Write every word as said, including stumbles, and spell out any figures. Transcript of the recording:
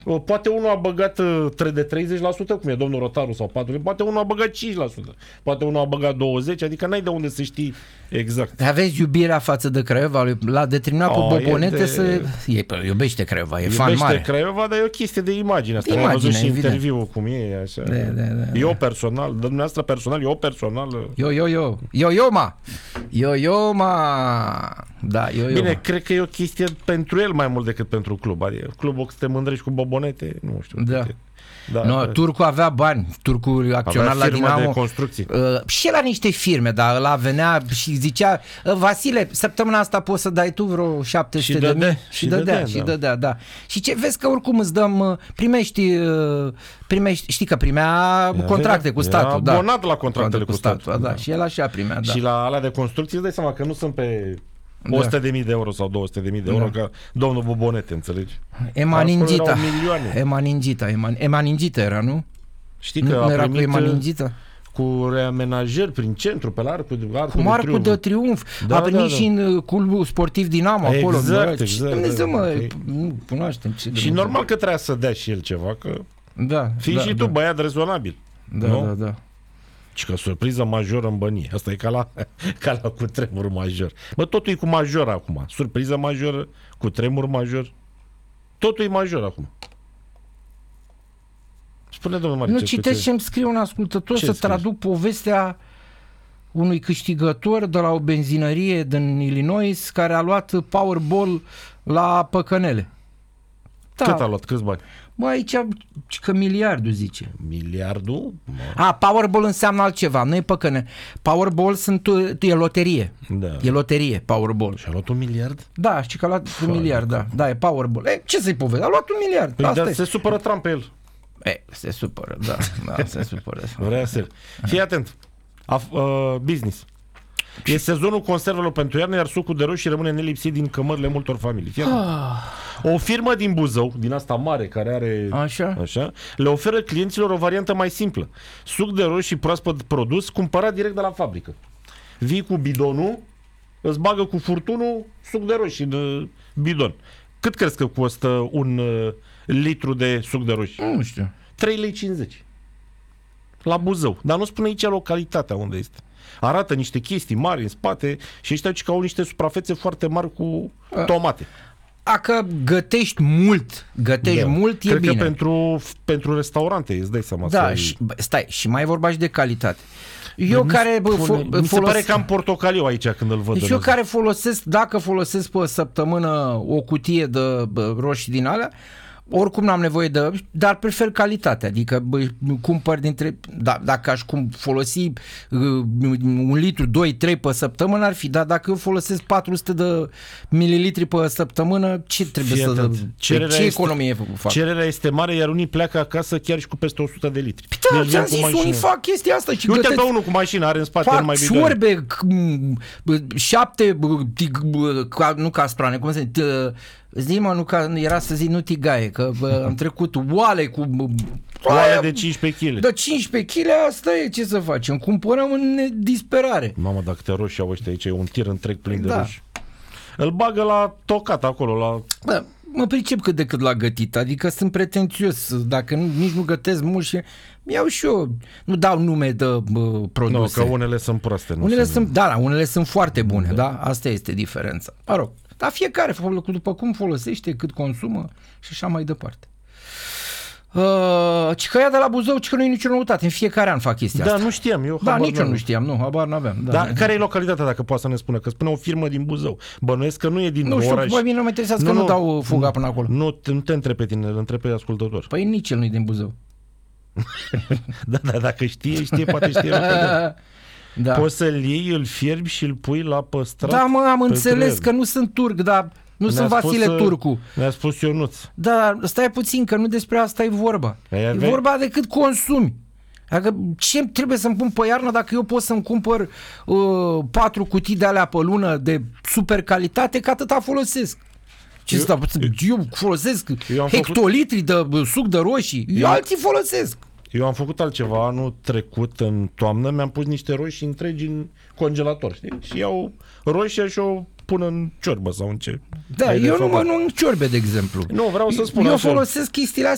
Poate unul a băgat de treizeci la sută, cum e domnul Rotaru, sau patruzeci la sută, poate unul a băgat cinci la sută, poate unul a băgat douăzeci la sută, adică n-ai de unde să știi exact. Aveți iubirea față de Craiova, l-a determinat Oh, pe Bobonete de... să... E, iubește Craiova, e iubește fan mare. Iubește Craiova, dar e o chestie de imagine asta. Imagine, am văzut și evident. interviul cum e, așa. De, de, de, eu personal, dumneavoastră personal, eu personal... Eu, eu, eu, eu, eu, ma! Eu, eu, ma! Da, eu, eu, Bine, ma. cred că e o chestie pentru el mai mult decât pentru club. Adică clubul că te mândrești cu Bobonete, nu știu. Da. Câte. Da, No, da. Turcu avea bani, Turcu acționat la Dinamo. De construcții. Uh, și el la niște firme, dar ăla venea și zicea, Vasile, săptămâna asta poți să dai tu vreo șapte sute de mii? Și dădea, și dădea, da. Și ce vezi că oricum îți dăm, primești, primești știi că primea contracte cu statul. Era abonat la contractele cu statul. statul da. Da. Și el așa primea, da. Și la alea de construcții îți dai seama că nu sunt pe... o sută de mii de euro sau două sute de mii de euro, da. Ca domnul Bobonete, înțelegi? Emaningita. Emaningita, Emaningita era, nu? Știi că nu a era primit cu Emaningita? Cu reamenajări prin centru, pe la Arcul, Arcul cu Arcul de de Triunf. Da, a primit da, da. și în clubul sportiv Dinamo acolo. Exact, bă, exact. Dumnezeu, mă, okay. nu cunoaștem. Ce și normal că trebuia să dea și el ceva, că da, fii da, și da. tu băiat rezonabil. Da, nu? da, da. Și că surpriză majoră în bănie. Asta e ca la, ca la cu tremur major. Bă, totul e cu major acum. Surpriză majoră, cu tremur major. Totul e major acum. Spune, domnul Maricescu. Nu citești ce-mi scrie un ascultător ce să scrie? traduc povestea unui câștigător de la o benzinărie din Illinois care a luat Powerball la Păcănele. Da. Cât a luat? Câți bani? Bă, aici că miliardul zice. Miliardul? A, Powerball înseamnă altceva, nu e Păcăne. Powerball sunt, e loterie. Da. E loterie, Powerball. Și a luat un miliard? Da, știi că a luat un miliard, da. Da, e Powerball. E, ce să-i povesti? A luat un miliard. Păi, Asta dar e. se supără Trump pe el. E, se supără, da. Da, se supără. Vrea să fii atent. A, uh, business. E sezonul conservelor pentru iarnă, iar sucul de roșii rămâne nelipsit din cămările multor familii. Fii atent. O firmă din Buzău, din asta mare, care are Așa. așa, le oferă clienților o variantă mai simplă. Suc de roșii proaspăt produs, cumpărat direct de la fabrică. Vii cu bidonul, îți bagă cu furtunul suc de roșii în bidon. Cât crezi că costă un uh, litru de suc de roșii? Nu știu. trei lei cincizeci. La Buzău. Dar nu spune aici localitatea unde este. Arată niște chestii mari în spate și ăștia că au niște suprafețe foarte mari cu tomate. Dacă gătești mult, gătești Da. mult, e Cred bine. că pentru, pentru restaurante, îți dai seama. Da, să și, bă, stai, și mai vorba și de calitate. Bă, Eu nu care bă, spune, fo- mi se folos- pare cam portocaliu aici când îl văd. Deci eu care folosesc, dacă folosesc pe săptămână o cutie de bă, roșii din alea, oricum n-am nevoie de, dar prefer calitatea, adică bă, cumpăr dintre, da, dacă aș cum folosi uh, un litru, doi, trei pe săptămână ar fi, dar dacă eu folosesc patru sute de mililitri pe săptămână, ce trebuie Fii să, atent. ce Cererea este- economie fac? Cererea este mare, iar unii pleacă acasă chiar și cu peste o sută de litri. Da, Deci ți-am vin cu zis, mașină. unii fac chestia asta și Uite gătesc. pe unul cu mașină, are în spate Fac numai bidoane. ciorbe, c- m- bă, șapte, bă, tig, bă, ca, nu castroane, cum se zice, zi mă, nu ca, era să zic nu tigaie, că bă, am trecut oale cu... bă, Oale de cincisprezece kilograme. de cincisprezece kilograme, asta e, ce să facem, cumpărăm în disperare. Mamă, dacă te roșii au ăștia aici, e un tir întreg plin de Da. roșii. Îl bagă la tocat acolo, la... Bă, mă pricep cât de cât la gătit, adică sunt pretențios, dacă nu, nici nu gătesc mult și iau și eu, nu dau nume de bă, produse. Nu, că unele sunt proaste. Nu Unele sunt... sunt, da, da, unele sunt foarte bune, da. da? Asta este diferența. Mă rog, dar fiecare, după cum folosește, cât consumă și așa mai departe. Uh, ci că ea de la Buzău, ci că nu e nicio noutate, în fiecare an fac chestia Da, asta. nu știam, eu Da, habar nici eu n-am. nu știam, nu, habar n-aveam. Da, Dar care e localitatea, dacă poate să ne spună? Că spune o firmă din Buzău. Bănuiesc că nu e din Nu știu, oraș. bă, mine nu mă interesează că nu dau fuga până acolo. Nu, te- nu te întreb pe tine, îl întreb pe ascultător. Păi nici el nu-i din Buzău. Da, da, dacă știe, știe, poate știe localitatea. Da. Poți să-l iei, îl fierbi și îl pui la păstrat. Da, mă, am pentru înțeles el. că nu sunt turc, dar nu Ne-a sunt Vasile spus, uh, Turcu. Ne-a spus Ionuț. Da, stai puțin, că nu despre asta e vorba. Păi E ave- vorba de cât consumi. Dacă ce trebuie să-mi pun pe iarnă dacă eu pot să-mi cumpăr uh, patru cutii de alea pe lună de super calitate, că atâta folosesc. Ce Eu- eu, stau, eu folosesc eu am făcut- hectolitri de uh, suc de roșii, eu, Eu- alții folosesc. Eu am făcut altceva anul trecut, în toamnă, mi-am pus niște roșii întregi în congelator, știi? Și iau roșia și o pun în ciorbă sau în ce. Da, ai de eu nu făcut. mănânc ciorbe, de exemplu. Nu, vreau să spun Eu așa. folosesc chestiile astea